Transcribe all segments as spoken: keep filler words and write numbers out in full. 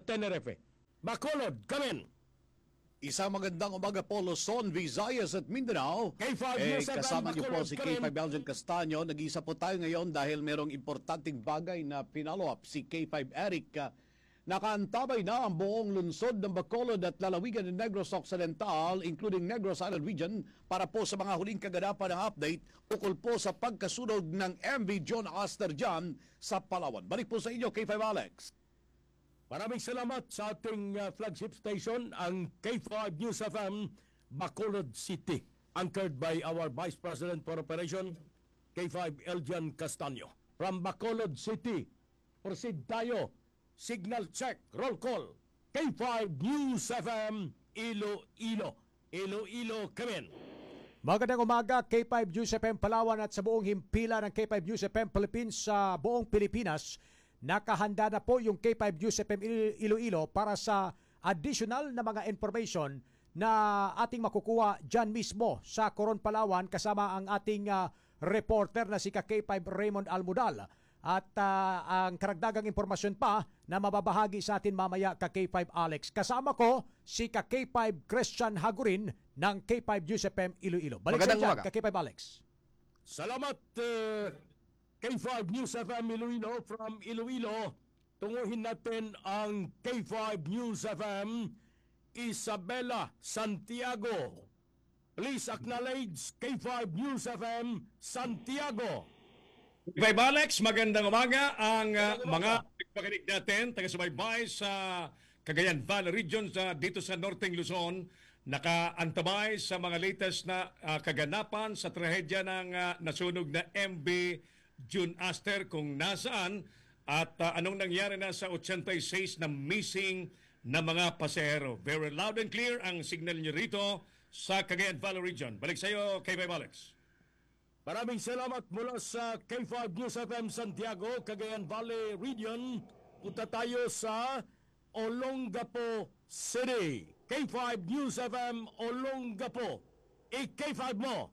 Tenerife. Bacolod, come in. Isang magandang umaga po, Luzon, Visayas at Mindanao. K five Eh, News F M, kasama niyo po Bacolod, si come in. K five Belgian Castaño. Nag-isa po tayo ngayon dahil merong importanteng bagay na pinalo-up si K five Eric. Uh, nakaantabay na ang buong lungsod ng Bacolod at lalawigan ng Negros Occidental, including Negros Island Region, para po sa mga huling kaganapan ng update ukol po sa pagkasunog ng M V John Aster dyan sa Palawan. Balik po sa inyo, K five Alex. Maraming salamat sa ating uh, flagship station, ang K five News F M, Bacolod City. Anchored by our Vice President for Operation, K five Eljan Castaño. From Bacolod City, proceed tayo. Signal check, roll call. K five News F M, Iloilo. Iloilo, come in. Magandang umaga, K five News F M Palawan at sa buong himpila ng K five News F M Philippines sa buong Pilipinas. Nakahanda na po yung K five News F M Iloilo para sa additional na mga information na ating makukuha dyan mismo sa Coron, Palawan kasama ang ating uh, reporter na si K five Raymond Almudal. At uh, ang karagdagang impormasyon pa na mababahagi sa atin mamaya ka K five Alex. Kasama ko si K five Christian Hagurin ng K five News F M Iloilo. Balik sa dyan, K five Alex. Salamat, uh, K five News F M Iloilo from Iloilo. Tunguhin natin ang K five News F M Isabela Santiago. Please acknowledge K five News F M Santiago. K five Alex, magandang umaga. Ang uh, mga pagpakinig natin, taga-subaybay sa Cagayan Valley Region sa, dito sa Northern Luzon, nakaantabay sa mga latest na uh, kaganapan sa trahedya ng uh, nasunog na M V June Aster kung nasaan at uh, anong nangyari na sa eighty-six na missing na mga pasahero. Very loud and clear ang signal niyo rito sa Cagayan Valley Region. Balik sa iyo, K five Alex. Maraming salamat mula sa K five News F M Santiago, Cagayan Valley Region. Punta tayo sa Olongapo City. K five News F M Olongapo. I-K five mo.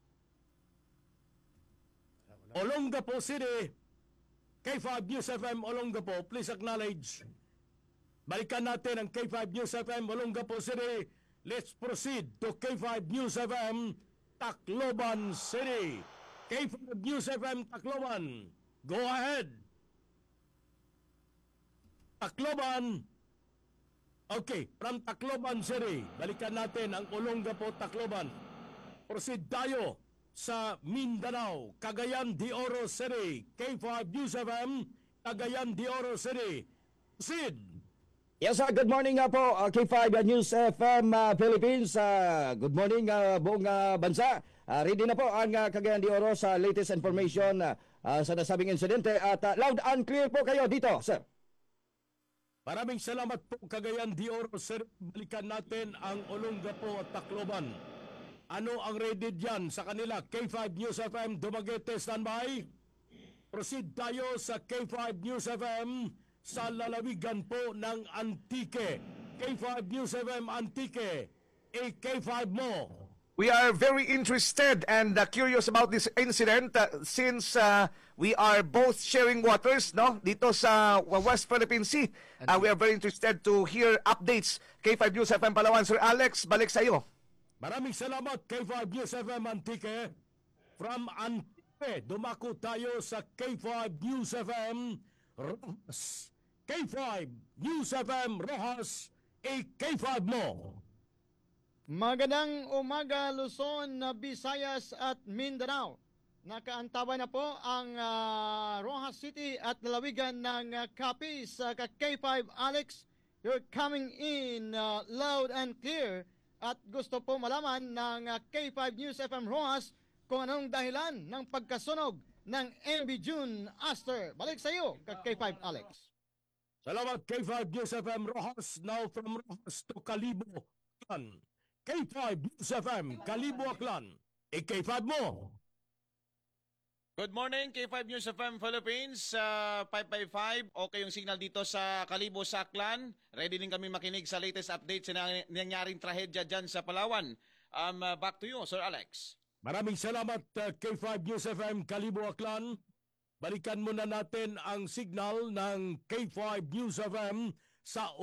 Olongapo City. K five News F M Olongapo. Please acknowledge. Balikan natin ang K five News F M Olongapo City. Let's proceed to K five News F M Tacloban City. K five News F M Tacloban. Go ahead. Tacloban. Okay, from Tacloban City. Balikan natin ang Olongapo Tacloban. Proceed tayo sa Mindanao, Cagayan de Oro City. K five News F M, Cagayan de Oro City. Proceed. Yes, sir. Good morning nga po, uh, K five News F M uh, Philippines. Uh, good morning, uh, buong uh, bansa. Uh, ready na po ang uh, Cagayan de Oro sa latest information uh, uh, sa nasabing insidente. At uh, loud and clear po kayo dito, sir. Maraming salamat po, Cagayan de Oro City. Balikan natin ang Olongapo at Tacloban. Ano ang ready dyan sa kanila? K five News F M Dumaguete, standby. Proceed tayo sa K five News F M sa lalawigan po ng Antique. K five News F M Antique. A K five mo. We are very interested and uh, curious about this incident uh, since uh, we are both sharing waters, no, dito sa uh, West Philippine Sea. Uh, we are very interested to hear updates. K five News F M Palawan, Sir Alex, balik sa iyo. Maraming salamat, K five News F M Antique. From Antique, dumako tayo sa K five News F M Rojas. K five News F M Rojas, a K five mo. Magandang umaga, Luzon, Visayas at Mindanao. Nakaantabay na po ang uh, Rojas City at lalawigan ng uh, Capiz. Uh, K five Alex, you're coming in uh, loud and clear. At gusto po malaman ng uh, K five News F M Rojas kung anong dahilan ng pagkasunog ng M V June Aster. Balik sa iyo, K five Alex. Salamat, K five News F M Rojas. Now from Rojas to Calibo, Aklan. K five News F M, Calibo, Aklan. E K five mo. Good morning, K five News F M Philippines, uh, five five five. Okay yung signal dito sa Calibo, Saklan. Ready din kami makinig sa latest updates na nangyaring trahedya dyan sa Palawan. Um, uh, back to you, Sir Alex. Maraming salamat, uh, K five News F M, Calibo, Aklan. Balikan muna natin ang signal ng K five News F M sa